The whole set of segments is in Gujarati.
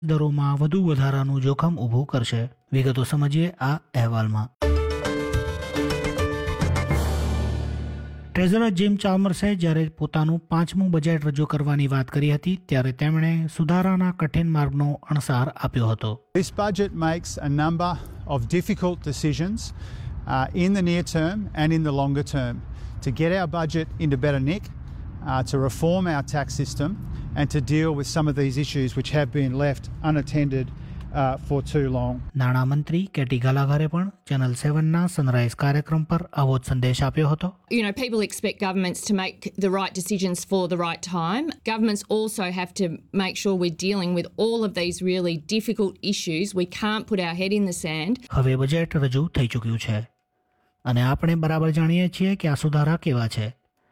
દરોમાં વધુ વધારાનું જોખમ ઊભું કરશે. વિગતો સમજીએ આ અહેવાલમાં. ટ્રેઝરર જીમ ચાર્મર્સે જ્યારે પોતાનું 5મું બજેટ રજૂ કરવાની વાત કરી હતી ત્યારે તેમણે સુધારાના કઠિન માર્ગનો અણસાર આપ્યો હતો. This budget makes a number of difficult decisions in the near term and in the longer term to get our budget into better nick, to reform our tax system and to deal with some of these issues which have been left unattended for too long. નાણામંત્રી કેટી ગાલાઘરે પણ ચેનલ 7ના સનરાઈઝ કાર્યક્રમ પર આવો જ સંદેશ આપ્યો હતો. You know, people expect governments to make the right decisions for the right time. Governments also have to make sure we're dealing with all of these really difficult issues. We can't put our head in the sand. હવે બજેટ રજૂ થઈ ચૂક્યું છે અને આપણે બરાબર જાણીએ છીએ કે આ સુધારા કેવા છે.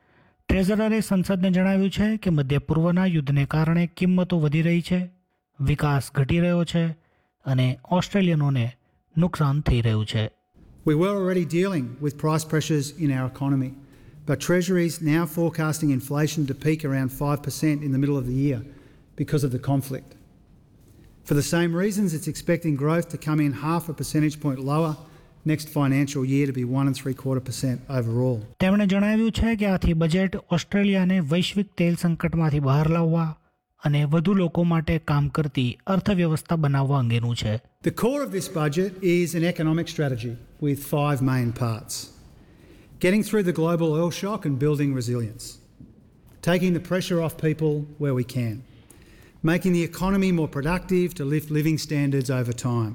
ટ્રેઝરરે સંસદને જણાવ્યું છે કે મધ્ય પૂર્વના યુદ્ધને કારણે કિંમતો વધી રહી છે, વિકાસ ઘટી રહ્યો છે અને ઓસ્ટ્રેલિયનોને નુકસાન થઈ રહ્યું છે. We were already dealing with price pressures in our economy, but Treasury is now forecasting inflation to peak around 5% in the middle of the year because of the conflict. For the same reasons, it's expecting growth to come in half a percentage point lower next financial year to be 1.75% overall. તેમણે જણાવ્યું છે કે આથી બજેટ ઓસ્ટ્રેલિયાને વૈશ્વિક તેલ સંકટમાંથી બહાર લાવવા અને વધુ લોકો માટે કામ કરતી અર્થવ્યવસ્થા બનાવવા અંગેનું છે. The core of this budget is an economic strategy with 5 main parts. Getting through the global oil shock and building resilience. Taking the pressure off people where we can. Making the economy more productive to lift living standards over time.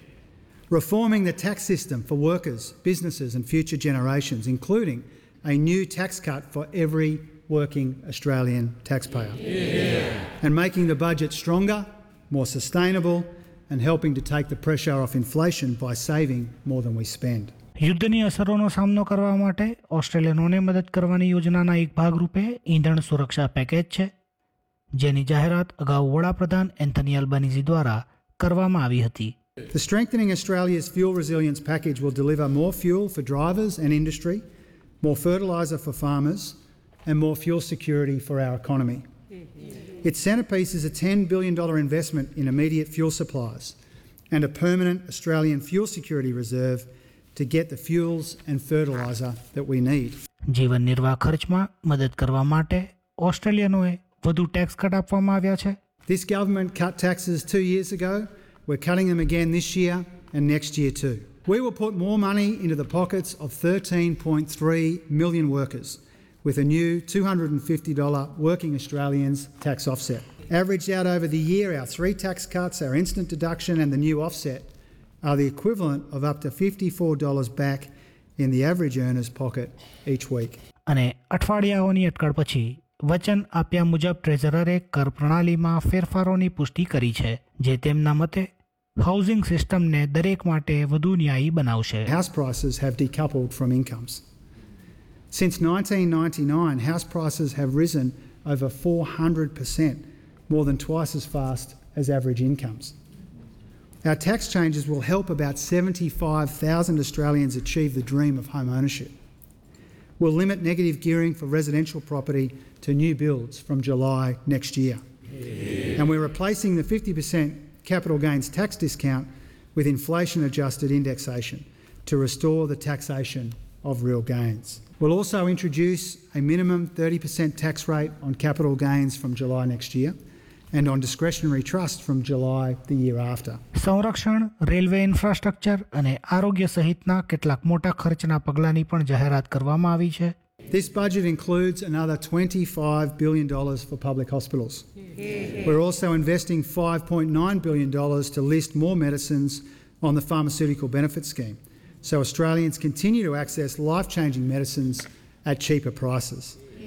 Reforming the tax system for workers, businesses and future generations, including a new tax cut for every working Australian taxpayer. And making the budget stronger, more sustainable and helping to take the pressure off inflation by saving more than we spend. યુદ્ધની અસરોનો સામનો કરવા માટે ઓસ્ટ્રેલિયનોને મદદ કરવાની યોજનાના એક ભાગરૂપે ઈંધણ સુરક્ષા પેકેજ છે, જેની જાહેરાત અગાઉ વડાપ્રધાન એન્થની અલ્બાનીઝી દ્વારા કરવામાં આવી હતી. The Strengthening Australia's Fuel Resilience package will deliver more fuel for drivers and industry, more fertiliser for farmers and more fuel security for our economy. Its centrepiece is a $10 billion investment in immediate fuel supplies and a permanent Australian fuel security reserve to get the fuels and fertiliser that we need. જીવન નિર્વાહ ખર્ચમાં મદદ કરવા માટે ઓસ્ટ્રેલિયનોએ વધુ ટેક્સ કટ આપવામાં આવ્યા છે. This government cut taxes 2 years ago. We're cutting them again this year and next year too. We will put more money into the pockets of 13.3 million workers with a new $250 working Australians tax offset. Averaged out over the year, our 3 tax cuts, our instant deduction and the new offset are the equivalent of up to $54 back in the average earner's pocket each week. અને અઠવાડિયાઓની અટકળ પછી વચન આપ્યા મુજબ ટ્રેઝરરે કર પ્રણાલીમાં ફેરફારોની પુષ્ટિ કરી છે, જે તેમના મતે હાઉસિંગ સિસ્ટમને દરેક માટે વધુ ન્યાયી બનાવશે. House prices have decoupled from incomes. Since 1999, house prices have risen over 400%, more than twice as fast as average incomes. Our tax changes will help about 75,000 Australians achieve the dream of home ownership. We'll limit negative gearing for residential property to new builds from July next year. And we're replacing the 50% capital gains tax discount with inflation-adjusted indexation to restore the taxation of real gains. We'll also introduce a minimum 30% tax rate on capital gains from July next year and on discretionary trust from July the year after. સંરક્ષણ, રેલવે ઇન્ફ્રાસ્ટ્રક્ચર અને આરોગ્ય સહિતના કેટલાક મોટા ખર્ચના પગલાંની પણ જાહેરાત કરવામાં આવી છે. This budget includes another $25 billion for public hospitals. We're also investing $5.9 billion to list more medicines on the pharmaceutical benefit scheme, so Australians continue to access life-changing medicines at cheaper prices.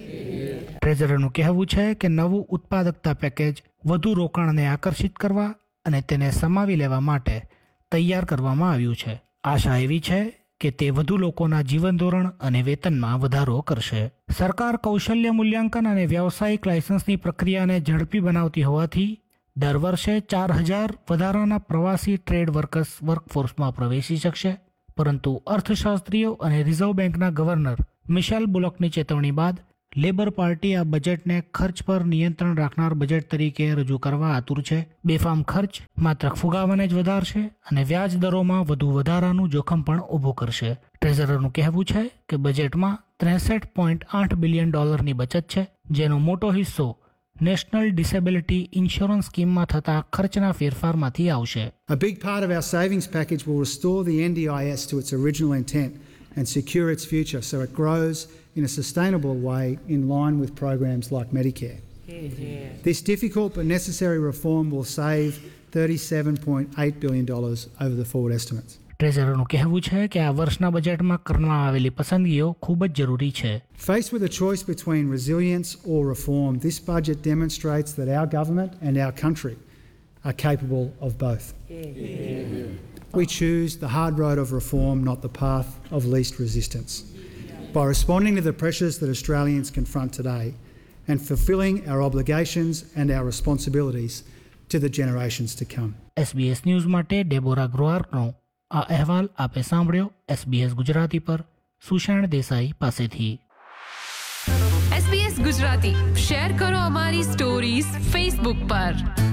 ટ્રેઝરરનું કહેવું છે કે નવું ઉત્પાદકતા પેકેજ વધુ રોકાણને આકર્ષિત કરવા અને તેને સમાવી લેવા માટે તૈયાર કરવામાં આવ્યું છે. આશા એવી છે કે તે વધુ લોકોના જીવન ધોરણ અને વેતનમાં વધારો કરશે. સરકાર કૌશલ્ય મૂલ્યાંકન અને વ્યાવસાયિક લાયસન્સની પ્રક્રિયાને ઝડપી બનાવતી હોવાથી દર વર્ષે 4,000 વધારાના પ્રવાસી ટ્રેડ વર્કર્સ વર્કફોર્સમાં પ્રવેશી શકશે. પરંતુ અર્થશાસ્ત્રીઓ અને રિઝર્વ બેંકના ગવર્નર મિશેલ બુલોકની ચેતવણી બાદ લેબર પાર્ટી આ બજેટને ખર્ચ પર નિયંત્રણ રાખનાર બજેટ તરીકે રજૂ કરવા આતુર છે. બેફામ ખર્ચ માત્ર ફુગાવાને જ વધારશે અને વ્યાજ દરોમાં વધુ વધારાનું જોખમ પણ ઊભું કરશે. ટ્રેઝરરનું કહેવું છે કે બજેટમાં $63.8 બિલિયન બચત છે, જેનો મોટો હિસ્સો નેશનલ ડિસેબિલિટી ઇન્સ્યોરન્સ સ્કીમમાં થતા ખર્ચના ફેરફારમાંથી આવશે. A big part of our savings package will restore the NDIS to its original intent and secure its future so it grows in a sustainable way in line with programs like Medicare. This difficult but necessary reform will save $37.8 billion over the forward estimates. ટ્રેઝરરનું કહેવું છે કે આ વર્ષના બજેટમાં કરવામાં આવેલી પસંદગીઓ ખૂબ જ જરૂરી છે. Faced with a choice between resilience or reform, this budget demonstrates that our government and our country are capable of both. We choose the hard road of reform, not the path of least resistance. By responding to the pressures that Australians confront today and fulfilling our obligations and our responsibilities to the generations to come. SBS news માટે ડેબોરા ગ્રોઆર્કનો આ અહેવાલ આપે સાંભળ્યો SBS ગુજરાતી પર સુષાણ દેસાઈ પાસેથી. SBS ગુજરાતી શેર કરો અમારી સ્ટોરીઝ ફેસબુક પર.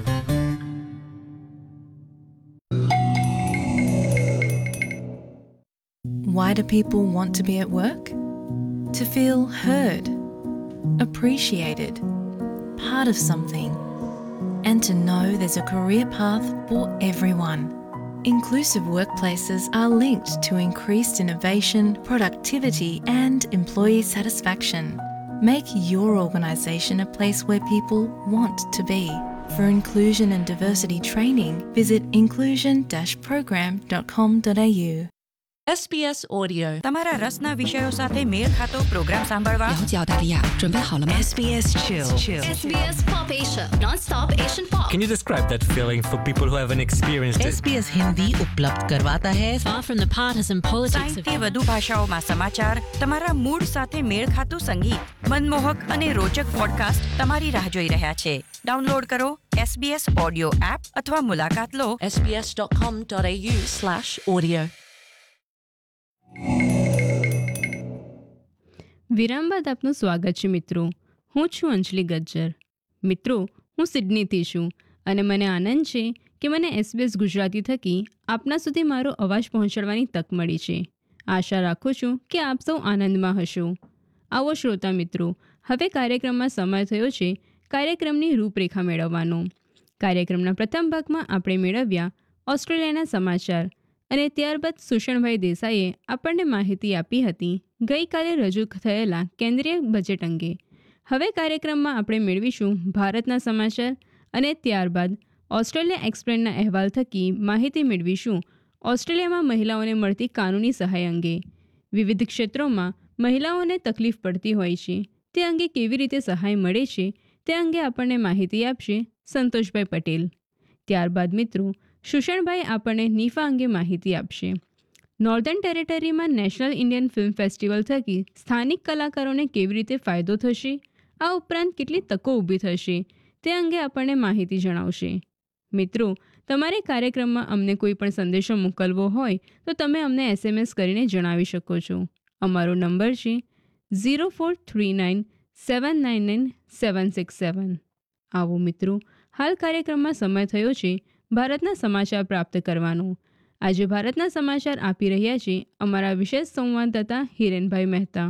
Why do people want to be at work? To feel heard, appreciated, part of something, and to know there's a career path for everyone. Inclusive workplaces are linked to increased innovation, productivity, and employee satisfaction. Make your organisation a place where people want to be. For inclusion and diversity training, visit inclusion-program.com.au. SBS Audio તમારા રસના વિષયો સાથે મેળ ખાતો પ્રોગ્રામ સાંભળવા 了解澳大利亚准备好了吗 SBS Chill. SBS Pop Asia, non-stop Asian pop. Can you describe that feeling for people who haven't experienced it? SBS Hindi उपलब्ध करवाता है Far from the partisan politics of 60થી વધુ ભાષાઓમાં સમાચાર, તમારા મૂડ સાથે મેળ ખાતું સંગીત, મનમોહક અને રોચક પોડકાસ્ટ તમારી રાહ જોઈ રહ્યા છે. ડાઉનલોડ કરો SBS ઓડિયો એપ અથવા મુલાકાત લો sbs.com.au/audio. વિરામ બાદ આપનું સ્વાગત છે મિત્રો. હું છું અંજલિ ગજ્જર. મિત્રો, હું સિડનીથી છું અને મને આનંદ છે કે મને SBS ગુજરાતી થકી આપના સુધી મારો અવાજ પહોંચાડવાની તક મળી છે. આશા રાખું છું કે આપ સૌ આનંદમાં હશો. આવો શ્રોતા મિત્રો, હવે કાર્યક્રમમાં સમય થયો છે કાર્યક્રમની રૂપરેખા મેળવવાનો. કાર્યક્રમના પ્રથમ ભાગમાં આપણે મેળવ્યા ઓસ્ટ્રેલિયાના સમાચાર અને ત્યારબાદ સુષણભાઈ દેસાઈએ આપણને માહિતી આપી હતી ગઈકાલે રજૂ થયેલા કેન્દ્રીય બજેટ અંગે. હવે કાર્યક્રમમાં આપણે મેળવીશું ભારતના સમાચાર અને ત્યારબાદ ઓસ્ટ્રેલિયા એક્સપ્લેનના અહેવાલ થકી માહિતી મેળવીશું ઓસ્ટ્રેલિયામાં મહિલાઓને મળતી કાનૂની સહાય અંગે. વિવિધ ક્ષેત્રોમાં મહિલાઓને તકલીફ પડતી હોય છે, તે અંગે કેવી રીતે સહાય મળે છે તે અંગે આપણને માહિતી આપશે સંતોષભાઈ પટેલ. ત્યારબાદ મિત્રો સુષણભાઈ આપણને નીફા અંગે માહિતી આપશે. Northern ટેરેટરીમાં national Indian film festival થકી સ્થાનિક કલાકારોને કેવી રીતે ફાયદો થશે, આ ઉપરાંત કેટલી તકો ઊભી થશે તે અંગે આપણને માહિતી જણાવશે. મિત્રો, તમારે કાર્યક્રમમાં અમને કોઈ પણ સંદેશો મોકલવો હોય તો તમે અમને SMS કરીને જણાવી શકો છો. અમારો નંબર છે 0439799767. આવો મિત્રો, હાલ કાર્યક્રમમાં સમય થયો છે ભારતના સમાચાર પ્રાપ્ત કરવાનો. આજે ભારતના સમાચાર આપી રહ્યા છે અમારા વિશેષ સંવાદદાતા હિરેનભાઈ મહેતા.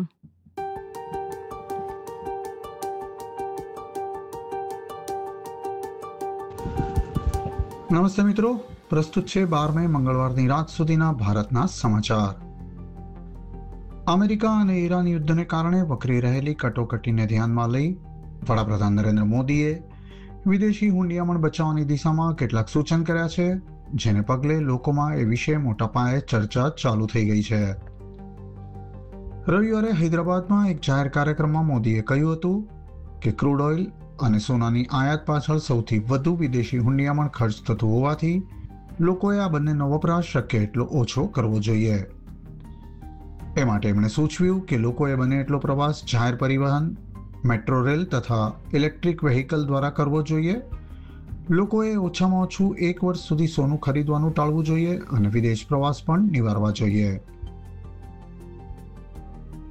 નમસ્તે મિત્રો, પ્રસ્તુત છે 12 મે મંગળવારની રાત સુધીના ભારતના સમાચાર. અમેરિકા અને ઈરાન યુદ્ધને કારણે વકરી રહેલી કટોકટીને ધ્યાનમાં લઈ વડાપ્રધાન નરેન્દ્ર મોદીએ વિદેશી હુંડિયામણ બચાવવાની દિશામાં કેટલાક સૂચન કર્યા છે, જેને પગલે લોકોમાં એ વિશે મોટા પાયે ચર્ચા ચાલુ થઈ ગઈ છે. રવિવારે હૈદરાબાદમાં એક જાહેર કાર્યક્રમમાં મોદીએ કહ્યું હતું કે ક્રૂડ ઓઇલ અને સોનાની આયાત પાછળ સૌથી વધુ વિદેશી હુંડિયામણ ખર્ચ થતું હોવાથી લોકોએ આ બંનેનો વપરાશ શક્ય એટલો ઓછો કરવો જોઈએ. એ માટે એમણે સૂચવ્યું કે લોકોએ બને એટલો પ્રવાસ જાહેર પરિવહન, મેટ્રો રેલ તથા ઇલેક્ટ્રિક વ્હીકલ દ્વારા કરવો જોઈએ. લોકોએ ઓછામાં ઓછું 1 વર્ષ સુધી સોનું ખરીદવાનું ટાળવું જોઈએ અને વિદેશ પ્રવાસ પણ નિવારવા જોઈએ.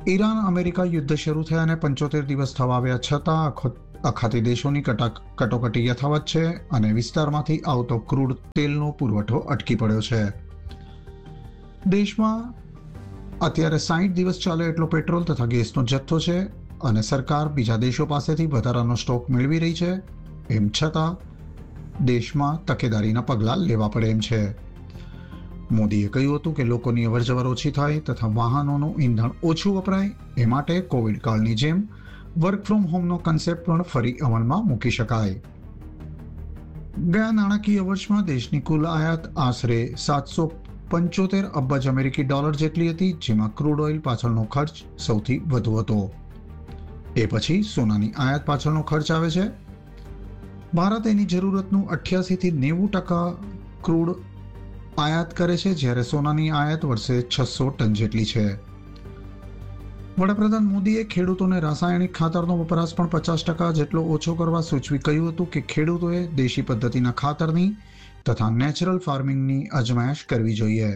ઈરાન અમેરિકા યુદ્ધ શરૂ થયાને 75 દિવસ થવા આવ્યા છતાં અખાતી દેશોની કટોકટી યથાવત છે અને વિસ્તારમાંથી આવતો ક્રૂડ તેલનો પુરવઠો અટકી પડ્યો છે. દેશમાં અત્યારે 60 દિવસ ચાલે એટલો પેટ્રોલ તથા ગેસનો જથ્થો છે અને સરકાર બીજા દેશો પાસેથી વધારાનો સ્ટોક મેળવી રહી છે. એમ છતાં દેશમાં તકેદારીના પગલાં લેવા પડે એમ છે. મોદીએ કહ્યું હતું કે લોકોની અવરજવર ઓછી થાય તથા વાહનોનું ઈંધણ ઓછું વપરાય એ માટે કોવિડ કાળની જેમ વર્ક ફ્રોમ હોમનો કન્સેપ્ટ પણ ફરી અમલમાં મૂકી શકાય. ગયા નાણાકીય વર્ષમાં દેશની કુલ આયાત આશરે 775 અબજ અમેરિકી ડોલર જેટલી હતી, જેમાં ક્રૂડ ઓઇલ પાછળનો ખર્ચ સૌથી વધુ હતો. એ પછી સોનાની આયાત પાછળનો ખર્ચ આવે છે. ભારત એની જરૂરતનું 88 થી 90% ક્રૂડ આયાત કરે છે, જ્યારે સોનાની આયાત વર્ષે 600 ટન જેટલી છે. વડાપ્રધાન મોદીએ ખેડૂતોને રાસાયણિક ખાતરનો વપરાશ પણ 50% જેટલો ઓછો કરવા સૂચવી કહ્યું હતું કે ખેડૂતોએ દેશી પદ્ધતિના ખાતરની તથા નેચરલ ફાર્મિંગની અજમાયશ કરવી જોઈએ.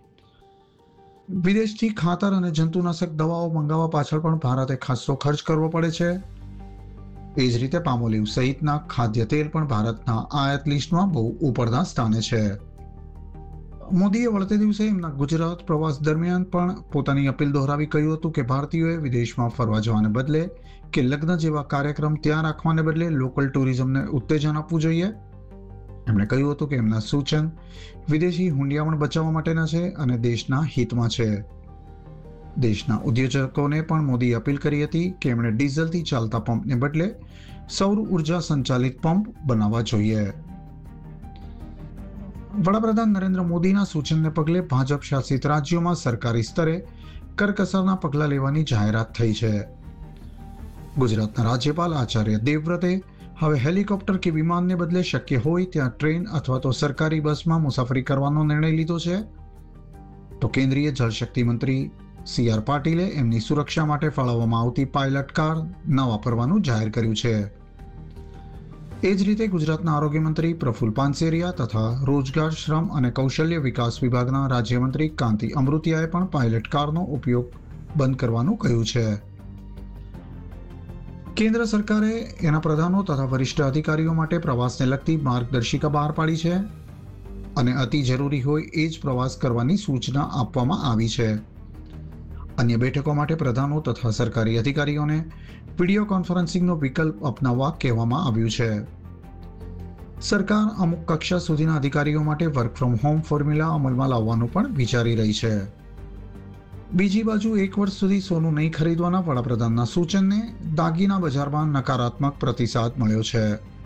વિદેશથી ખાતર અને જંતુનાશક દવાઓ મંગાવવા પાછળ પણ ભારતે ખાસ્સો ખર્ચ કરવો પડે છે. એ જ રીતે પામોલીવ સહિતના ખાદ્ય તેલ પણ ભારતના આયાત લિસ્ટમાં બહુ ઉપરના સ્થાને છે. મોદીએ વળતે દિવસે એમના ગુજરાત પ્રવાસ દરમિયાન પણ પોતાની અપીલ દોહરાવી કહ્યું હતું કે ભારતીયોએ વિદેશમાં ફરવા જવાને બદલે કે લગ્ન જેવા કાર્યક્રમ ત્યાં રાખવાને બદલે લોકલ ટુરિઝમને ઉત્તેજન આપવું જોઈએ. એમણે કહ્યું હતું કે એમના સૂચન વિદેશી હુંડિયામણ બચાવવા માટેના છે અને દેશના હિતમાં છે. દેશના ઉદ્યોજકોને પણ મોદીએ અપીલ કરી હતી કે એમણે ડીઝલથી ચાલતા પંપને બદલે સૌર ઉર્જા સંચાલિત પંપ બનાવવા જોઈએ. વડાપ્રધાન નરેન્દ્ર મોદીના સૂચનને પગલે ભાજપ શાસિત રાજ્યોમાં સરકારી સ્તરે કરકસરના પગલાં લેવાની જાહેરાત થઈ છે. ગુજરાતના રાજ્યપાલ આચાર્ય દેવવ્રતે હવે હેલિકોપ્ટર કે વિમાનને બદલે શક્ય હોય ત્યાં ટ્રેન અથવા તો સરકારી બસમાં મુસાફરી કરવાનો નિર્ણય લીધો છે. તો કેન્દ્રીય જળશક્તિ મંત્રી CR પાટીલે એમની સુરક્ષા માટે ફાળવવામાં આવતી પાયલટ કાર ન વાપરવાનું જાહેર કર્યું છે. એ જ રીતે ગુજરાતના આરોગ્ય મંત્રી પ્રફુલ પાનસેરિયા તથા રોજગાર, શ્રમ અને કૌશલ્ય વિકાસ વિભાગના રાજ્યમંત્રી કાંતિ અમૃતિયાએ પણ પાયલટ કારનો ઉપયોગ બંધ કરવાનું કહ્યું છે. કેન્દ્ર સરકારે એના પ્રધાનો તથા વરિષ્ઠ અધિકારીઓ માટે પ્રવાસને લગતી માર્ગદર્શિકા બહાર પાડી છે અને અતિ જરૂરી હોય એ જ પ્રવાસ કરવાની સૂચના આપવામાં આવી છે. અન્ય બેઠકો માટે પ્રધાનો તથા સરકારી અધિકારીઓને વિડીયો કોન્ફરન્સિંગનો વિકલ્પ અપનાવવા કહેવામાં આવ્યું છે. સરકાર અમુક કક્ષા સુધીના અધિકારીઓ માટે વર્ક ફ્રોમ હોમ ફોર્મ્યુલા અમલમાં લાવવાનું પણ વિચારી રહી છે. બીજી બાજુ 1 વર્ષ સુધી સોનું નહીં ખરીદવાના વડાપ્રધાનના સૂચનને દાગીના બજારમાં નકારાત્મક પ્રતિસાદ મળ્યો છે.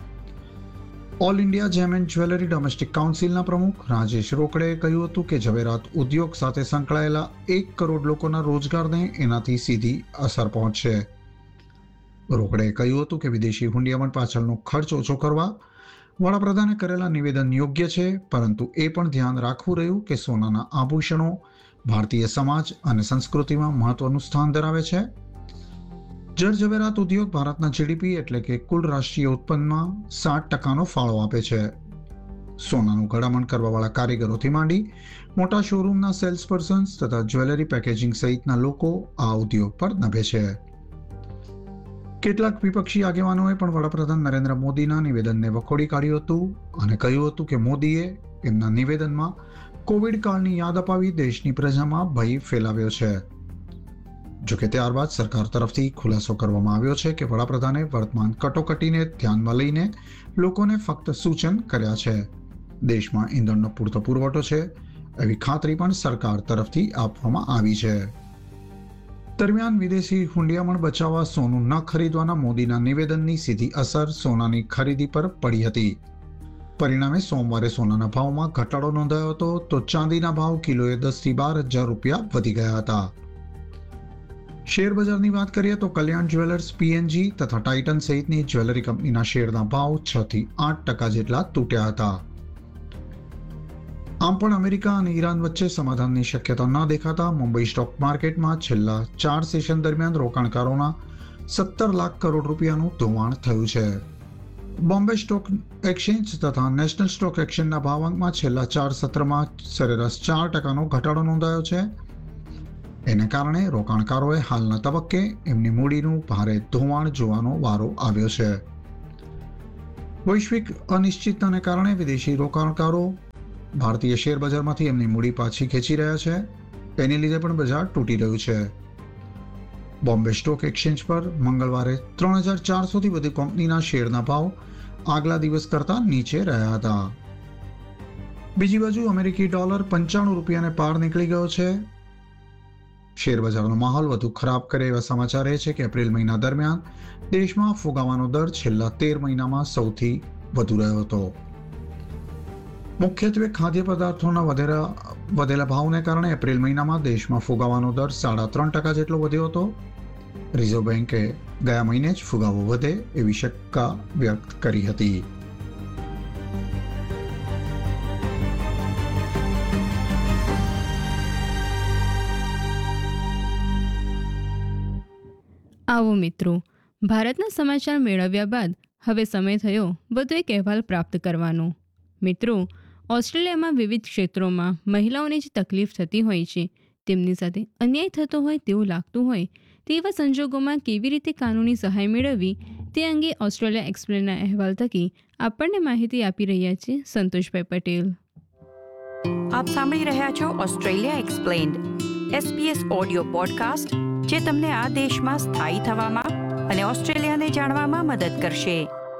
ઓલ ઇન્ડિયા જેમ એન્ડ જ્વેલરી ડોમેસ્ટિક કાઉન્સિલના પ્રમુખ રાજેશ રોકડેએ કહ્યું હતું કે ઝવેરાત ઉદ્યોગ સાથે સંકળાયેલા 1 કરોડ લોકોના રોજગારને એનાથી સીધી અસર પહોંચશે. રોકડેએ કહ્યું હતું કે વિદેશી હુંડિયામણ પાછળનો ખર્ચ ઓછો કરવા વડાપ્રધાને કરેલા નિવેદન યોગ્ય છે, પરંતુ એ પણ ધ્યાન રાખવું રહ્યું કે સોનાના આભૂષણો ભારતીય સમાજ અને સંસ્કૃતિમાં મહત્વનું સ્થાન ધરાવે છે. જળ ઝવેરાત ઉદ્યોગ ભારતના GDP એટલે કે કુલ રાષ્ટ્રીય ઉત્પન્નમાં 60% ફાળો આપે છે. સોનાનું ઘડામણ કરવાવાળા કારીગરોથી માંડી મોટા શોરૂમના સેલ્સ પર્સન્સ તથા જ્વેલરી પેકેજિંગ સહિતના લોકો આ ઉદ્યોગ પર નભે છે. કેટલાક વિપક્ષી આગેવાનોએ પણ વડાપ્રધાન નરેન્દ્ર મોદીના નિવેદનને વખોડી કાઢ્યું હતું અને કહ્યું હતું કે મોદીએ એમના નિવેદનમાં કોવિડ કાળની યાદ અપાવી દેશની પ્રજામાં ભય ફેલાવ્યો છે. જોકે ત્યારબાદ સરકાર તરફથી ખુલાસો કરવામાં આવ્યો છે કે વડાપ્રધાને વર્તમાન કટોકટીને ધ્યાનમાં લઈને લોકોને ફક્ત સૂચન કર્યા છે. દેશમાં ઈંધણનો પૂરતો પુરવઠો છે એવી ખાતરી પણ સરકાર તરફથી આપવામાં આવી છે. દરમિયાન વિદેશી હુંડિયામણ બચાવવા સોનું ન ખરીદવાના મોદીના નિવેદનની સીધી અસર સોનાની ખરીદી પર પડી હતી. પરિણામે સોમવારે સોનાના ભાવમાં ઘટાડો નોંધાયો હતો તો ચાંદીના ભાવ કિલોએ 10 થી 12 હજાર રૂપિયા વધી ગયા હતા. શેર બજારની વાત કરીએ તો કલ્યાણ જ્વેલર્સ, PNG તથા ટાઇટન સહિતની જ્વેલરી કંપનીના શેરના ભાવ 6 થી 8% જેટલા તૂટ્યા હતા. આમ પણ અમેરિકા અને ઈરાન વચ્ચે સમાધાનની શક્યતા ન દેખાતા મુંબઈ સ્ટોક માર્કેટમાં છેલ્લા 4 સેશન દરમિયાન રોકાણકારોના 17 લાખ કરોડ રૂપિયાનું ધોવાણ થયું છે. બોમ્બે સ્ટોક એક્સચેન્જ તથા નેશનલ સ્ટોક એક્સચેન્જના ભાવાંકમાં છેલ્લા 4 સત્રમાં સરેરાશ 4%નો ઘટાડો નોંધાયો છે. એને કારણે રોકાણકારોએ હાલના તબક્કે એમની મૂડીનું ભારે ધોવાણ જોવાનો વારો આવ્યો છે. વૈશ્વિક અનિશ્ચિતતાને કારણે વિદેશી રોકાણકારો ભારતીય શેર બજારમાંથી એમની મૂડી પાછી ખેંચી રહ્યા છે. એની લીધે પણ બજાર તૂટી રહ્યું છે. બોમ્બે સ્ટોક એક્સચેન્જ પર મંગળવારે 3,400થી વધુ કંપનીના શેરના ભાવ આગલા દિવસ કરતા નીચે રહ્યા હતા. બીજી બાજુ અમેરિકી ડોલર 95 રૂપિયાને પાર નીકળી ગયો છે. શેર બજારનો માહોલ વધુ ખરાબ કરે એવા સમાચાર એ છે કે એપ્રિલ મહિના દરમિયાન દેશમાં ફુગાવાનો દર છેલ્લા 13 મહિનામાં સૌથી વધુ રહ્યો હતો. મુખ્યત્વે ખાદ્ય પદાર્થોના વધેલા ભાવને કારણે એપ્રિલ મહિનામાં દેશમાં ફુગાવાનો દર 3.5% જેટલો વધ્યો હતો. રિઝર્વ બેન્કે ગયા મહિને જ ફુગાવો વધે એવી શંકા વ્યક્ત કરી હતી. આવો મિત્રો, ભારતના સમાચાર મેળવ્યા બાદ હવે સમય થયો વધુ એક અહેવાલ પ્રાપ્ત કરવાનો. મિત્રો, ઓસ્ટ્રેલિયામાં વિવિધ ક્ષેત્રોમાં મહિલાઓને જે તકલીફ થતી હોય છે, તેમની સાથે અન્યાય થતો હોય તેવું લાગતું હોય તેવા સંજોગોમાં કેવી રીતે કાનૂની સહાય મેળવવી તે અંગે ઓસ્ટ્રેલિયા એક્સપ્લેનના અહેવાલ થકી આપણને માહિતી આપી રહ્યા છે સંતોષભાઈ પટેલ. આપ સાંભળી રહ્યા છો Australia explained, SBS audio podcast જે તમને આ દેશમાં સ્થાયી થવામાં અને ઓસ્ટ્રેલિયાને જાણવામાં મદદ કરશે.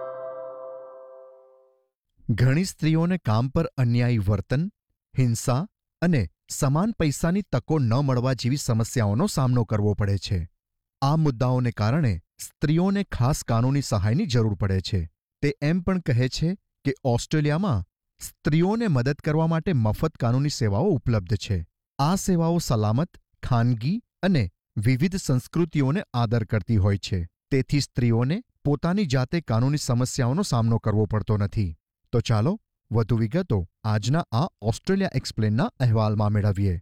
ઘણી સ્ત્રીઓને કામ પર અન્યાયી વર્તન, હિંસા અને સમાન પૈસાની તકો ન મળવા જેવી સમસ્યાઓનો સામનો કરવો પડે છે. આ મુદ્દાઓને કારણે સ્ત્રીઓને ખાસ કાનૂની સહાયની જરૂર પડે છે. તે એમ પણ કહે છે કે ઓસ્ટ્રેલિયામાં સ્ત્રીઓને મદદ કરવા માટે મફત કાનૂની સેવાઓ ઉપલબ્ધ છે. આ સેવાઓ સલામત, ખાનગી અને વિવિધ સંસ્કૃતિઓને આદર કરતી હોય છે. તેથી સ્ત્રીઓને પોતાની જાતે કાનૂની સમસ્યાઓનો સામનો કરવો પડતો નથી. તો ચાલો વધુ વિગતો આજના આ ઓસ્ટ્રેલિયા એક્સપ્લેનના અહેવાલમાં મેળવીએ.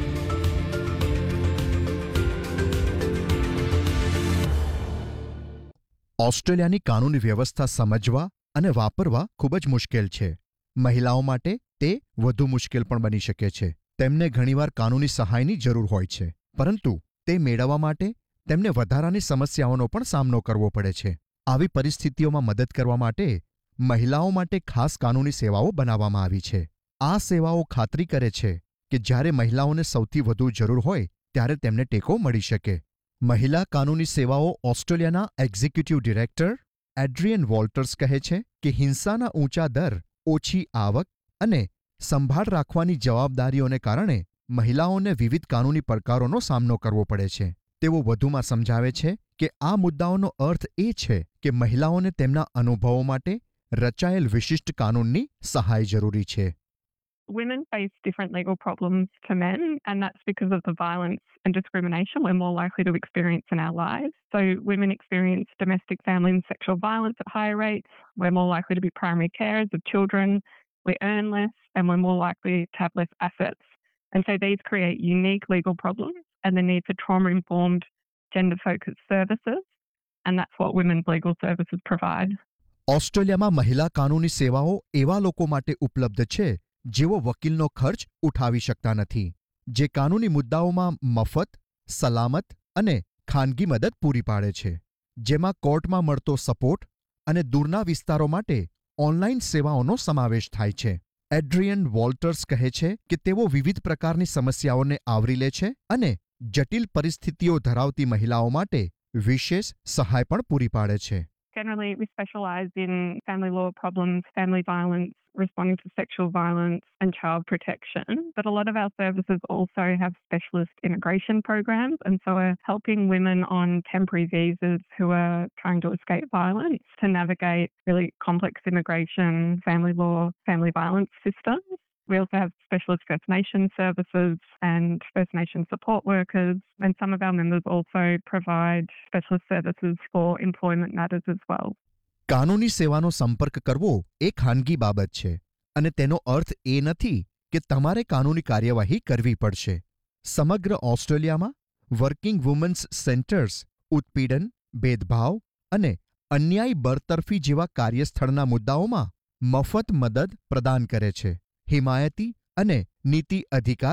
ઓસ્ટ્રેલિયાની કાનૂની વ્યવસ્થા સમજવા અને વાપરવા ખૂબ જ મુશ્કેલ છે. મહિલાઓ માટે તે વધુ મુશ્કેલ પણ બની શકે છે. તેમને ઘણીવાર કાનૂની સહાયની જરૂર હોય છે, પરંતુ તે મેળવવા માટે તેમને વધારાની સમસ્યાઓનો પણ સામનો કરવો પડે છે. આવી પરિસ્થિતિઓમાં મદદ કરવા માટે મહિલાઓ માટે ખાસ કાનૂની સેવાઓ બનાવવામાં આવી છે. આ સેવાઓ ખાતરી કરે છે કે જ્યારે મહિલાઓને સૌથી વધુ જરૂર હોય ત્યારે તેમને ટેકો મળી શકે. મહિલા કાનૂની સેવાઓ ઓસ્ટ્રેલિયાના એક્ઝિક્યુટિવ ડિરેક્ટર એડ્રિયન વોલ્ટર્સ કહે છે કે હિંસાના ઊંચા દર, ઓછી આવક અને સંભાળ રાખવાની જવાબદારીઓને કારણે મહિલાઓને વિવિધ કાનૂની પડકારોનો સામનો કરવો પડે છે. તેઓ વધુમાં સમજાવે છે કે આ મુદ્દાઓનો અર્થ એ છે કે મહિલાઓને તેમના અનુભવો માટે રચાયેલ વિશિષ્ટ કાનૂનની સહાય જરૂરી છે. Women face different legal problems to men, and that's because of the violence and discrimination we're more likely to experience in our lives. So women experience domestic, family and sexual violence at higher rates. We're more likely to be primary carers of children. We earn less and we're more likely to have less assets. And so these create unique legal problems and the need for trauma-informed, gender-focused services. And that's what women's legal services provide. ઓસ્ટ્રેલિયામાં મહિલા કાનૂની સેવાઓ એવા લોકો માટે ઉપલબ્ધ છે જેઓ વકીલનો ખર્ચ ઉઠાવી શકતા નથી, જે કાનૂની મુદ્દાઓમાં મફત, સલામત અને ખાનગી મદદ પૂરી પાડે છે, જેમાં કોર્ટમાં મળતો સપોર્ટ અને દૂરના વિસ્તારો માટે ઓનલાઈન સેવાઓનો સમાવેશ થાય છે. એડ્રિયન વોલ્ટર્સ કહે છે કે તેઓ વિવિધ પ્રકારની સમસ્યાઓને આવરી લે છે અને જટિલ પરિસ્થિતિઓ ધરાવતી મહિલાઓ માટે વિશેષ સહાય પણ પૂરી પાડે છે. Generally, we specialise in family law problems, family violence, responding to sexual violence and child protection. But a lot of our services also have specialist immigration programs, and so we're helping women on temporary visas who are trying to escape violence to navigate really complex immigration, family law, family violence systems. We also have specialist First Nation services and First Nation support workers, and some of our members also provide specialist services for employment matters as well. કાનૂની સેવાનો સંપર્ક કરવો એ ખાનગી બાબત છે અને તેનો અર્થ એ નથી કે તમારે કાનૂની કાર્યવાહી કરવી પડશે. સમગ્ર ઓસ્ટ્રેલિયામાં વર્કિંગ વુમન્સ સેન્ટર્સ ઉત્પીડન, ભેદભાવ અને અન્યાયી બરતરફી જેવા કાર્યસ્થળના મુદ્દાઓમાં મફત મદદ પ્રદાન કરે છે. હિમાયતી અને નીતિ અધિકારી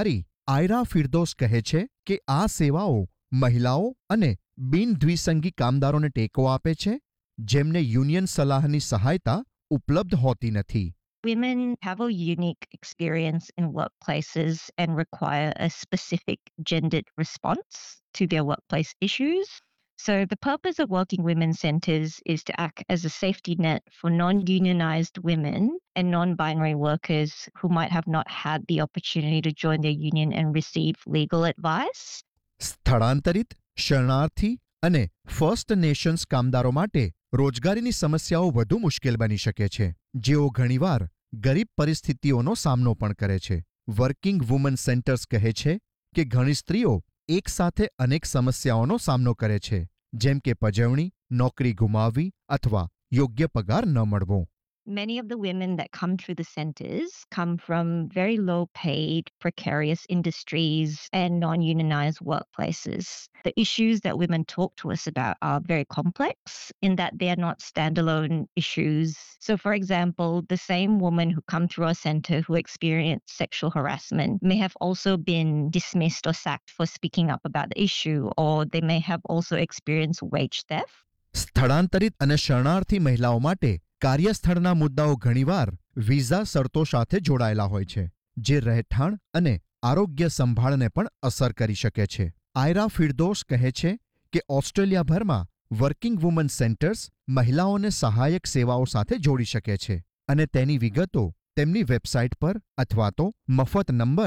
આયરા ફિરદોસ કહે છે કે આ સેવાઓ મહિલાઓ અને બિનદ્વિસંગી કામદારોને ટેકો આપે છે જેમને યુનિયન સલાહની સહાયતા ઉપલબ્ધ હોતી નથી. Women have a unique experience in workplaces and require a specific gendered response to their workplace issues. So, the purpose of Working Women's Centres is to act as a safety net for non-unionised women and non-binary workers who might have not had the opportunity to join their union and receive legal advice. સ્થળાંતરિત, શરણાર્થી અને ફર્સ્ટ નેશન્સ કામદારો માટે રોજગારીની સમસ્યાઓ વધુ મુશ્કેલ બની શકે છે, જેઓ ઘણીવાર ગરીબ પરિસ્થિતિઓનો સામનો પણ કરે છે. વર્કિંગ વુમન સેન્ટર્સ કહે છે કે ઘણી સ્ત્રીઓ એકસાથે અનેક સમસ્યાઓનો સામનો કરે છે, જેમ કે પજવણી, નોકરી ગુમાવવી અથવા યોગ્ય પગાર ન મળવો. Many of the women that come through the centres come from very low paid, precarious industries and non-unionised workplaces. The issues that women talk to us about are very complex in that they are not standalone issues. So, for example, the same woman who come through our centre who experienced sexual harassment may have also been dismissed or sacked for speaking up about the issue, or they may have also experienced wage theft. સ્થળાંતરિત અને શરણાર્થી મહિલાઓ માટે કાર્યસ્થળના મુદ્દાઓ ઘણીવાર વિઝા શરતો સાથે જોડાયેલા હોય છે, જે રહેઠાણ અને આરોગ્ય સંભાળને પણ અસર કરી શકે છે. આયરા ફિરદોસ કહે છે કે ઓસ્ટ્રેલિયાભરમાં વર્કિંગ વુમન સેન્ટર્સ મહિલાઓને સહાયક સેવાઓ સાથે જોડી શકે છે અને તેની વિગતો તેમની વેબસાઇટ પર અથવા તો મફત નંબર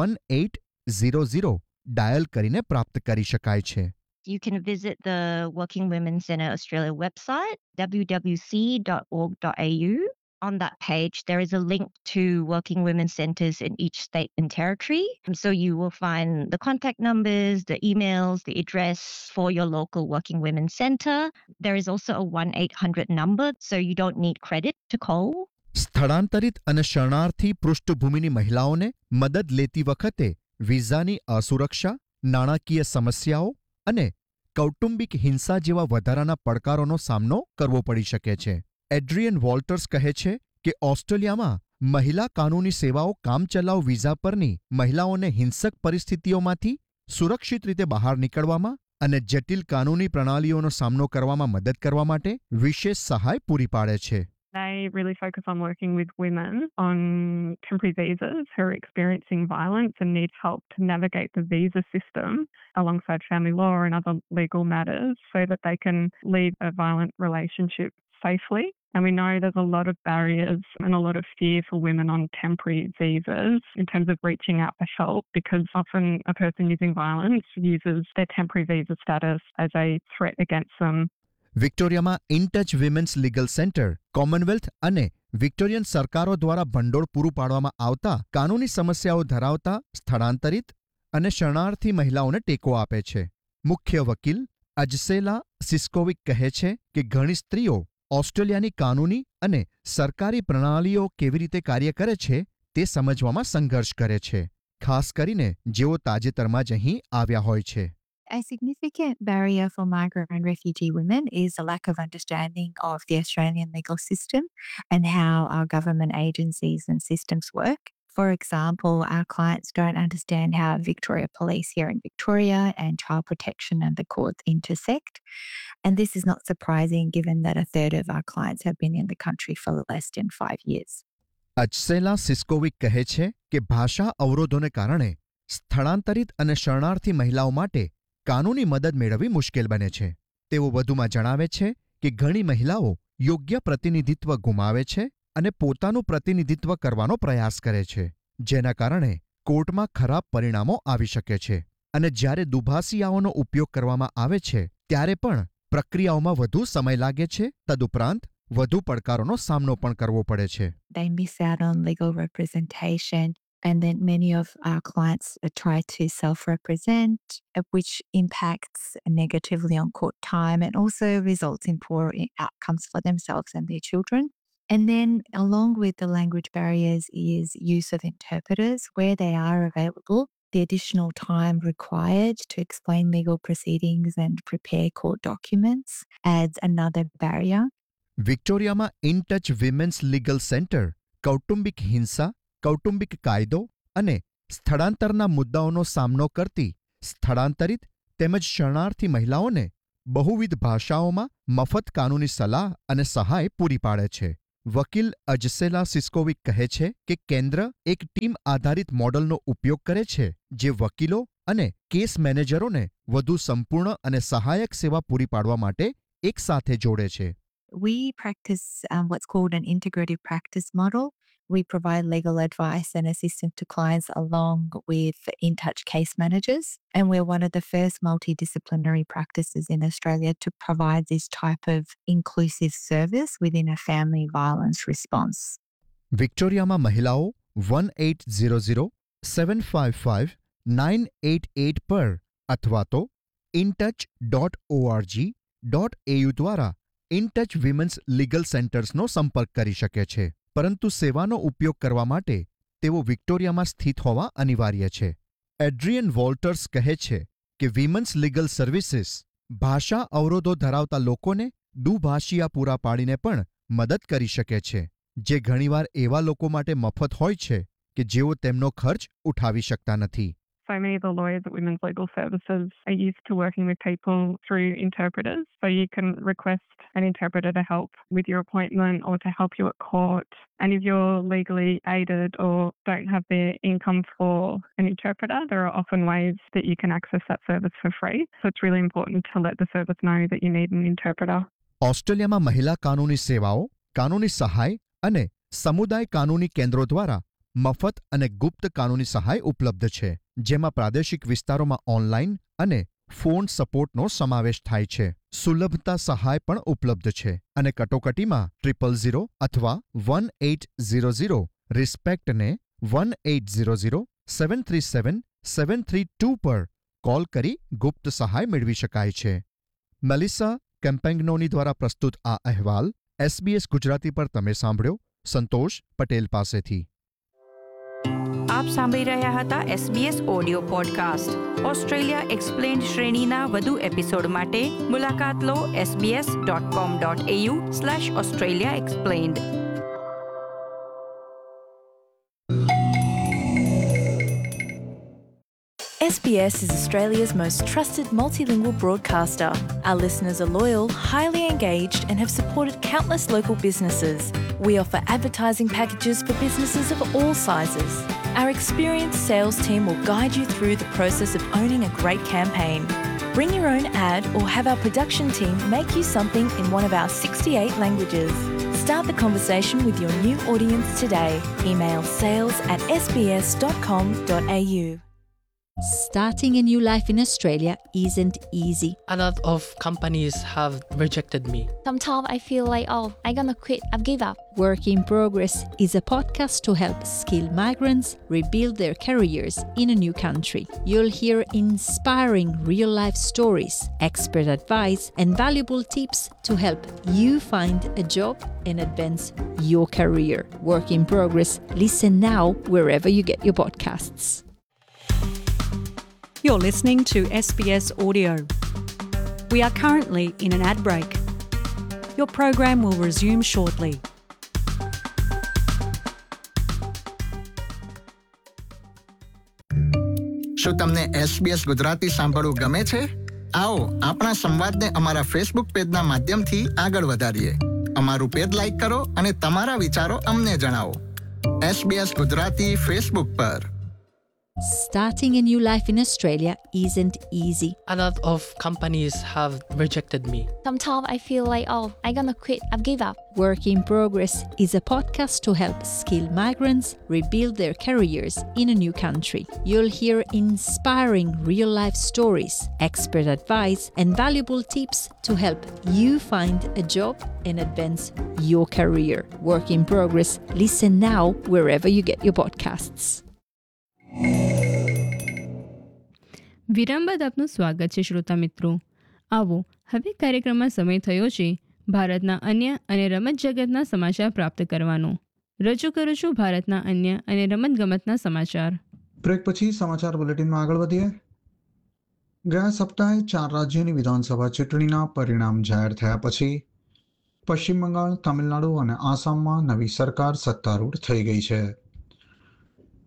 1800 ડાયલ કરીને પ્રાપ્ત કરી શકાય છે. You can visit the Working Women's Centre Australia website, www.org.au. On that page, there is a link to Working Women's Centres in each state and territory. So you will find the contact numbers, the emails, the address for your local Working Women's Centre. There is also a 1-800 number, so you don't need credit to call. સ્થળાંતરિત અને શરણાર્થી પૃષ્ઠભૂમિની મહિલાઓને મદદ લેતી વખતે વિઝાની અસુરક્ષા, નાણાકીય સમસ્યાઓ અને કૌટુંબિક હિંસા જેવા વધારાના પડકારોનો સામનો કરવો પડી શકે છે. એડ્રિયન વોલ્ટર્સ કહે છે કે ઓસ્ટ્રેલિયામાં મહિલા કાનૂની સેવાઓ કામચલાઉ વિઝા પરની મહિલાઓને હિંસક પરિસ્થિતિઓમાંથી સુરક્ષિત રીતે બહાર નીકળવામાં અને જટિલ કાનૂની પ્રણાલીઓનો સામનો કરવામાં મદદ કરવા માટે વિશેષ સહાય પૂરી પાડે છે. They really focus on working with women on temporary visas who are experiencing violence and need help to navigate the visa system alongside family law and other legal matters so that they can leave a violent relationship safely. And we know there's a lot of barriers and a lot of fear for women on temporary visas in terms of reaching out for help, because often a person using violence uses their temporary visa status as a threat against them. વિક્ટોરિયામાં in touch women's legal centre Commonwealth અને વિક્ટોરિયન સરકારો દ્વારા ભંડોળ પૂરું પાડવામાં આવતા કાનૂની સમસ્યાઓ ધરાવતા સ્થળાંતરિત અને શરણાર્થી મહિલાઓને ટેકો આપે છે. મુખ્ય વકીલ અજસેલા સિસ્કોવિક કહે છે કે ઘણી સ્ત્રીઓ ઓસ્ટ્રેલિયાની કાનૂની અને સરકારી પ્રણાલીઓ કેવી રીતે કાર્ય કરે છે તે સમજવામાં સંઘર્ષ કરે છે, ખાસ કરીને જેઓ તાજેતરમાં જ અહીં આવ્યા હોય છે. A significant barrier for migrant and refugee women is a lack of understanding of the Australian legal system and how our government agencies and systems work. For example, our clients don't understand how Victoria Police here in Victoria and child protection and the courts intersect. And this is not surprising given that a third of our clients have been in the country for less than 5 years. અજસેલા સિસ્કોવિક કહે છે કે ભાષા અવરોધોને કારણે સ્થળાંતરિત અને શરણાર્થી મહિલાઓ માટે કાનૂની મદદ મેળવવી મુશ્કેલ બને છે. તેઓ વધુમાં જણાવે છે કે ઘણી મહિલાઓ યોગ્ય પ્રતિનિધિત્વ ગુમાવે છે અને પોતાનું પ્રતિનિધિત્વ કરવાનો પ્રયાસ કરે છે, જેના કારણે કોર્ટમાં ખરાબ પરિણામો આવી શકે છે. અને જ્યારે દુભાષિયાઓનો ઉપયોગ કરવામાં આવે છે ત્યારે પણ પ્રક્રિયાઓમાં વધુ સમય લાગે છે. તદુપરાંત વધુ પડકારોનો સામનો પણ કરવો પડે છે. They miss out on legal representation, and then many of our clients try to self-represent, which impacts negatively on court time and also results in poor outcomes for themselves and their children. And then along with the language barriers is use of interpreters where they are available. The additional time required to explain legal proceedings and prepare court documents adds another barrier. વિક્ટોરિયામાં in touch women's legal centre કૌટુંબિક હિંસા, કૌટુંબિક કાયદો અને સ્થળાંતરના મુદ્દાઓનો સામનો કરતી સ્થળાંતરિત તેમજ શરણાર્થી મહિલાઓને બહુવિધ ભાષાઓમાં મફત કાનૂની સલાહ અને સહાય પૂરી પાડે છે. વકીલ અજસેલા સિસ્કોવિક કહે છે કે કેન્દ્ર એક ટીમ આધારિત મોડલનો ઉપયોગ કરે છે જે વકીલો અને કેસ મેનેજરોને વધુ સંપૂર્ણ અને સહાયક સેવા પૂરી પાડવા માટે એકસાથે જોડે છે. We practice what's called an integrative practice model. We provide legal advice and assistance to clients along with in-touch case managers. And we're one of the first multidisciplinary practices in Australia to provide this type of inclusive service within a family violence response. વિક્ટોરિયામાં મહિલાઓ 1800-755-988 પર અથવા તો intouch.org.au દ્વારા ઇનટચ વિમેન્સ લીગલ સેન્ટર્સનો સંપર્ક કરી શકે છે. પરંતુ સેવાનો ઉપયોગ કરવા માટે તેઓ વિક્ટોરિયામાં સ્થિત હોવા અનિવાર્ય છે. એડ્રિયન વોલ્ટર્સ કહે છે કે વિમન્સ લીગલ સર્વિસીસ ભાષા અવરોધો ધરાવતા લોકોને દુભાષિયા પૂરા પાડીને પણ મદદ કરી શકે છે, જે ઘણીવાર એવા લોકો માટે મફત હોય છે કે જેઓ તેમનો ખર્ચ ઉઠાવી શકતા નથી. So many of the lawyers at Women's Legal Services are used to working with people through interpreters. So you can request an interpreter to help with your appointment or to help you at court. And if you're legally aided or don't have the income for an interpreter, there are often ways that you can access that service for free. So it's really important to let the service know that you need an interpreter. ઓસ્ટ્રેલિયામાં મહિલા કાનૂની સેવાઓ, કાનૂની સહાય અને સમુદાય કાનૂની કેન્દ્રો દ્વારા મફત અને ગુપ્ત કાનૂની સહાય ઉપલબ્ધ છે, જેમાં પ્રાદેશિક વિસ્તારોમાં ઓનલાઈન અને ફોન સપોર્ટનો સમાવેશ થાય છે. સુલભતા સહાય પણ ઉપલબ્ધ છે અને કટોકટીમાં 000 અથવા 1800 રિસ્પેક્ટને 1800-737-732 પર કોલ કરી ગુપ્ત સહાય મેળવી શકાય છે. મેલિસા કેમ્પેંગનોની દ્વારા પ્રસ્તુત આ અહેવાલ SBS ગુજરાતી પર તમે સાંભળ્યો સંતોષ પટેલ પાસેથી. આપ સાંભળી રહ્યા હતા SBS audio podcast. Australia explained શ્રેણીના વધુ એપિસોડ માટે મુલાકાત લો sbs.com.au/Australia Explained. SBS is Australia's most trusted multilingual broadcaster. Our listeners are loyal, highly engaged, and have supported countless local businesses. We offer advertising packages for businesses of all sizes. Our experienced sales team will guide you through the process of owning a great campaign. Bring your own ad or have our production team make you something in one of our 68 languages. Start the conversation with your new audience today. Email sales@sbs.com.au. Starting a new life in Australia isn't easy. A lot of companies have rejected me. Sometimes I feel like, I'm gonna quit, I've give up. Work in Progress is a podcast to help skilled migrants rebuild their careers in a new country. You'll hear inspiring real-life stories, expert advice, and valuable tips to help you find a job and advance your career. Work in Progress. Listen now wherever you get your podcasts. You're listening to SBS Audio. We are currently in an ad break. Your program will resume shortly. શું તમને SBS ગુજરાતી સાંભળવું ગમે છે? આવો આપણા સંવાદને અમારા ફેસબુક પેજના માધ્યમથી આગળ વધારીએ. અમારું પેજ લાઈક કરો અને તમારા વિચારો અમને જણાવો. SBS ગુજરાતી ફેસબુક પર. Starting a new life in Australia isn't easy. A lot of companies have rejected me. Sometimes I feel like, I'm gonna quit, I've give up. Work in Progress is a podcast to help skilled migrants rebuild their careers in a new country. You'll hear inspiring real-life stories, expert advice, and valuable tips to help you find a job and advance your career. Work in Progress. Listen now wherever you get your podcasts. વિરામ બાદ આપનું સ્વાગત છે શ્રોતા મિત્રો. આવો હવે કાર્યક્રમમાં સમય થયો છે ભારતના અન્ય અને રમત જગતના સમાચાર પ્રાપ્ત કરવાનો. રજૂ કરું છું ભારતના અન્ય અને રમતગમતના સમાચાર. બ્રેક પછી સમાચાર બુલેટિનમાં આગળ વધીએ. ગયા સપ્તાહે 4 રાજ્યોની વિધાનસભા ચૂંટણીના પરિણામ જાહેર થયા પછી પશ્ચિમ બંગાળ, તમિલનાડુ અને આસામમાં નવી સરકાર સત્તારૂઢ થઈ ગઈ છે.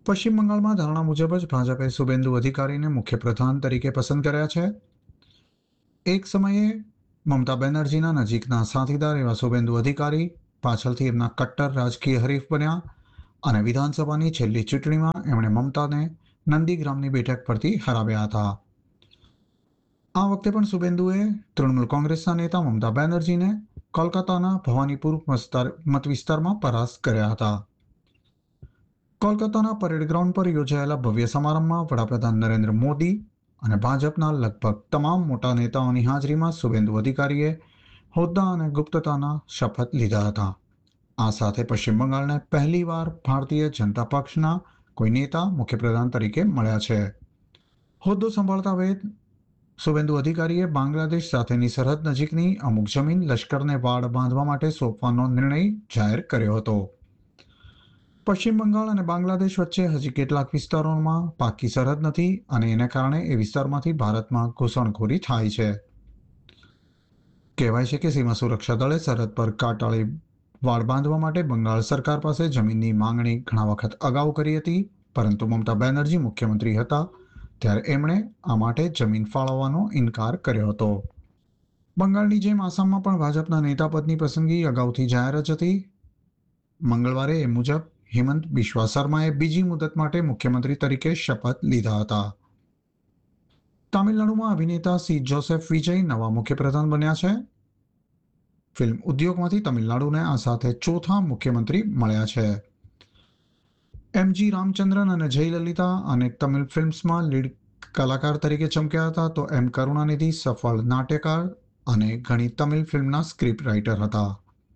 પશ્ચિમ બંગાળમાં ધારણા મુજબ જ ભાજપે શુભેન્દુ અધિકારીને મુખ્ય પ્રધાન તરીકે પસંદ કર્યા છે. એક સમયે મમતા બેનર્જીના નજીકના સાથીદાર એવા શુભેન્દુ અધિકારી પાછળથી એમના કટ્ટર રાજકીય હરીફ બન્યા અને વિધાનસભાની છેલ્લી ચૂંટણીમાં એમણે મમતાને નંદીગ્રામની બેઠક પરથી હરાવ્યા હતા. આ વખતે પણ શુભેન્દુએ તૃણમૂલ કોંગ્રેસના નેતા મમતા બેનર્જીને કોલકાતાના ભવાનીપુર મત વિસ્તારમાં પરાસ્ત કર્યા હતા. કોલકાતાના પરેડ ગ્રાઉન્ડ પર યોજાયેલા ભવ્ય સમારંભમાં વડાપ્રધાન નરેન્દ્ર મોદી અને ભાજપના લગભગ તમામ મોટા નેતાઓની હાજરીમાં શુભેન્દુ અધિકારીએ હોદ્દા અને ગુપ્તતાના શપથ લીધા હતા. આ સાથે પશ્ચિમ બંગાળને પહેલીવાર ભારતીય જનતા પક્ષના કોઈ નેતા મુખ્યપ્રધાન તરીકે મળ્યા છે. હોદ્દો સંભાળતા વેદ શુભેન્દુ અધિકારીએ બાંગ્લાદેશ સાથેની સરહદ નજીકની અમુક જમીન લશ્કરને વાડ બાંધવા માટે સોંપવાનો નિર્ણય જાહેર કર્યો હતો. પશ્ચિમ બંગાળ અને બાંગ્લાદેશ વચ્ચે હજી કેટલાક વિસ્તારોમાં પાકી સરહદ નથી અને એને કારણે એ વિસ્તારમાંથી ભારતમાં ઘૂસણખોરી થાય છે. કહેવાય છે કે સીમા સુરક્ષા દળે સરહદ પર કાટાળી વાડ બાંધવા માટે બંગાળ સરકાર પાસે જમીનની માંગણી ઘણા વખત અગાઉ કરી હતી, પરંતુ મમતા બેનર્જી મુખ્યમંત્રી હતા ત્યારે એમણે આ માટે જમીન ફાળવવાનો ઇનકાર કર્યો હતો. બંગાળની જેમ આસામમાં પણ ભાજપના નેતા પદની પસંદગી અગાઉથી જાહેર જ હતી. મંગળવારે એ મુજબ હિમંત બિસ્વા શર્માએ બીજી મુદત માટે મુખ્યમંત્રી તરીકે શપથ લીધા હતા. તામિલનાડુમાં અભિનેતા સી જોસેફ વિજય નવા મુખ્યપ્રધાન બન્યા છે. ફિલ્મ ઉદ્યોગમાંથી તમિલનાડુને આ સાથે ચોથા મુખ્યમંત્રી મળ્યા છે. એમજી રામચંદ્રન અને જયલલિતા અનેક તમિલ ફિલ્મ્સમાં લીડ કલાકાર તરીકે ચમક્યા હતા, તો એમ કરુણાનિધિ સફળ નાટ્યકાર અને ઘણી તમિલ ફિલ્મના સ્ક્રિપ્ટ રાઇટર હતા.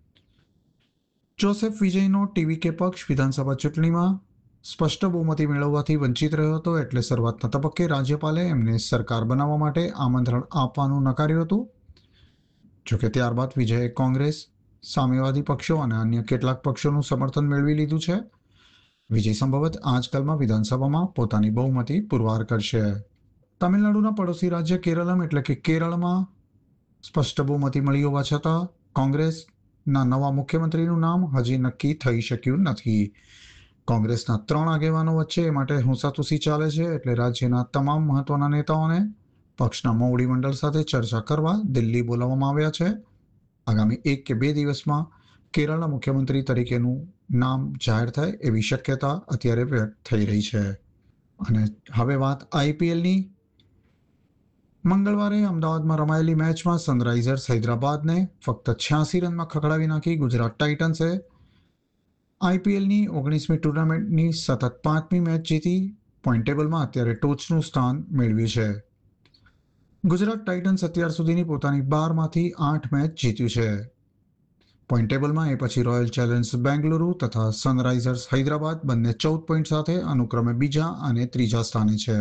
જોસેફ વિજયનો ટીવીકે પક્ષ વિધાનસભા ચૂંટણીમાં સ્પષ્ટ બહુમતી મેળવવાથી વંચિત રહ્યો હતો, એટલે શરૂઆતના તબક્કે રાજ્યપાલે એમને સરકાર બનાવવા માટે આમંત્રણ આપવાનું નકાર્યું હતું. જોકે ત્યારબાદ વિજયે કોંગ્રેસ, સામ્યવાદી પક્ષો અને અન્ય કેટલાક પક્ષોનું સમર્થન મેળવી લીધું છે. વિજય સંભવત આજકાલમાં વિધાનસભામાં પોતાની બહુમતી પુરવાર કરશે. તમિલનાડુના પડોશી રાજ્ય કેરળમ એટલે કે કેરળમાં સ્પષ્ટ બહુમતી મળી હોવા છતાં કોંગ્રેસના નવા મુખ્યમંત્રીનું નામ હજી નક્કી થઈ શક્યું નથી. કોંગ્રેસના 3 આગેવાનો વચ્ચે એ માટે હુંસાતુસી ચાલે છે, એટલે રાજ્યના તમામ મહત્વના નેતાઓને પક્ષના મોવડી મંડળ સાથે ચર્ચા કરવા દિલ્હી બોલાવવામાં આવ્યા છે. આગામી 1 કે 2 દિવસમાં કેરળના મુખ્યમંત્રી તરીકેનું નામ જાહેર થાય એવી શક્યતા અત્યારે વ્યક્ત થઈ રહી છે. અને હવે વાત આઈપીએલની. મંગળવારે અમદાવાદમાં રમાયેલી મેચમાં સનરાઇઝર્સ હૈદરાબાદને ફક્ત 86 રનમાં ખખડાવી નાખી ગુજરાત ટાઇટન્સે આઈપીએલની 19મી ટુર્નામેન્ટની સતત 5મી મેચ જીતી પોઈન્ટ ટેબલમાં અત્યારે ટોચનું સ્થાન મેળવ્યું છે. ગુજરાત ટાઇટન્સ અત્યાર સુધીની પોતાની 12માંથી 8 મેચ જીત્યું છે. પોઈન્ટ ટેબલમાં એ પછી રોયલ ચેલેન્જર્સ બેંગલુરુ તથા સનરાઇઝર્સ હૈદરાબાદ બંને 14 પોઈન્ટ સાથે અનુક્રમે બીજા અને ત્રીજા સ્થાને છે.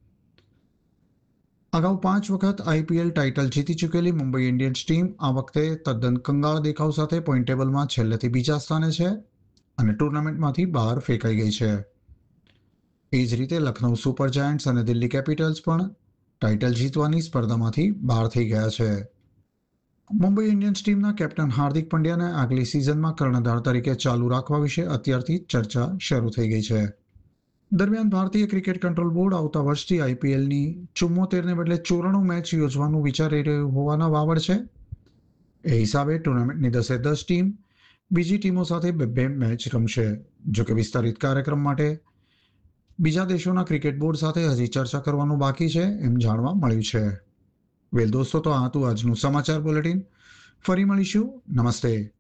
અગાઉ 5 વખત આઈપીએલ ટાઇટલ જીતી ચૂકેલી મુંબઈ ઇન્ડિયન્સ ટીમ આ વખતે તદ્દન કંગાળ દેખાવ સાથે પોઈન્ટ ટેબલમાં છેલ્લેથી બીજા સ્થાને છે અને ટુર્નામેન્ટમાંથી બહાર ફેંકાઈ ગઈ છે. એ જ રીતે લખનઉ સુપર જાયન્ટ્સ અને દિલ્હી કેપિટલ્સ પણ ટાઇટલ જીતવાની સ્પર્ધામાંથી બહાર થઈ ગયા છે. મુંબઈ ઇન્ડિયન્સ ટીમના કેપ્ટન હાર્દિક પંડ્યાને આગલી સિઝનમાં કર્ણધાર તરીકે ચાલુ રાખવા વિશે અત્યારથી ચર્ચા શરૂ થઈ ગઈ છે. દરમિયાન ભારતીય ક્રિકેટ કંટ્રોલ બોર્ડ આવતા વર્ષથી આઈપીએલની 74ને બદલે 94 મેચ યોજવાનું વિચારી રહ્યું હોવાના વાવડ છે. એ હિસાબે ટુર્નામેન્ટની 10 ટીમ બીજી ટીમો સાથે 2 મેચ રમશે. જોકે વિસ્તારિત કાર્યક્રમ માટે બીજા દેશોના ક્રિકેટ બોર્ડ સાથે હજી ચર્ચા કરવાનું બાકી છે એમ જાણવા મળ્યું છે. વેલ દોસ્તો, તો આ હતું આજનું સમાચાર બુલેટિન. ફરી મળીશું. નમસ્તે.